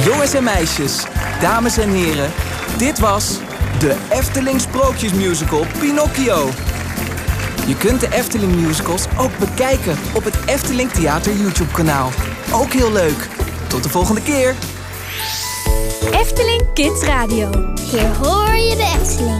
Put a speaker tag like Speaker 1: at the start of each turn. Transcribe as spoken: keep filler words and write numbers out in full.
Speaker 1: Jongens en meisjes, dames en heren, dit was de Efteling Sprookjesmusical Pinocchio. Je kunt de Efteling Musicals ook bekijken op het Efteling Theater YouTube kanaal. Ook heel leuk. Tot de volgende keer.
Speaker 2: Efteling Kids Radio.
Speaker 3: Hier hoor je de Efteling.